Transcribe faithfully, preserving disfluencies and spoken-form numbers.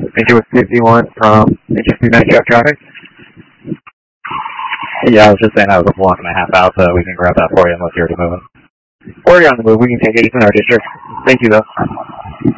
Thank you with fifty-one from H S B Medicare traffic. Yeah, I was just saying I was a block and a half out, so we can grab that for you unless you're already moving. We're on the move. We can take it. It's in our district. Thank you, though.